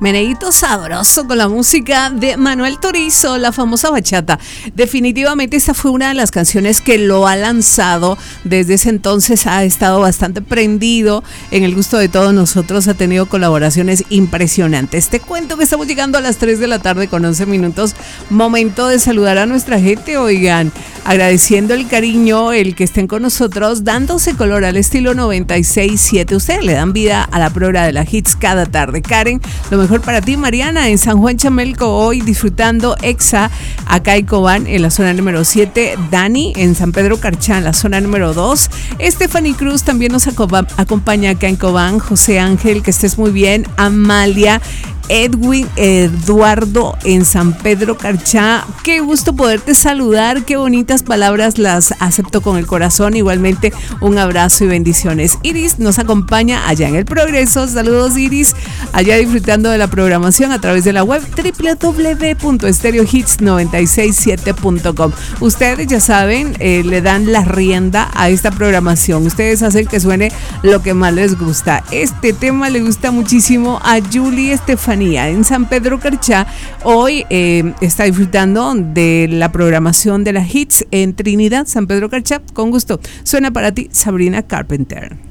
Meneíto sabroso con la música de Manuel Turizo, la famosa bachata. Definitivamente esta fue una de las canciones que lo ha lanzado. Desde ese entonces ha estado bastante prendido en el gusto de todos nosotros. Ha tenido colaboraciones impresionantes. Te cuento que estamos llegando a las 3 de la tarde con 11 minutos. Momento de saludar a nuestra gente, oigan. Agradeciendo el cariño, el que estén con nosotros, dándose color al estilo 96.7. Ustedes le dan vida a la programa de la Hits cada tarde. Karen, lo mejor para ti. Mariana, en San Juan Chamelco, hoy disfrutando Exa, acá en Cobán, en la zona número 7. Dani, en San Pedro Carchá, en la zona número 2. Stephanie Cruz también nos acompaña acá en Cobán. José Ángel, que estés muy bien. Amalia, Edwin, Eduardo en San Pedro Carchá, qué gusto poderte saludar, qué bonitas palabras, las acepto con el corazón. Igualmente un abrazo y bendiciones. Iris nos acompaña allá en El Progreso, saludos Iris, allá disfrutando de la programación a través de la web www.stereohits967.com. Ustedes ya saben, le dan la rienda a esta programación, ustedes hacen que suene lo que más les gusta. Este tema le gusta muchísimo a Julie Estefanía en San Pedro Carchá. Hoy está disfrutando de la programación de la Hits en Trinidad, San Pedro Carchá. Con gusto. Suena para ti Sabrina Carpenter.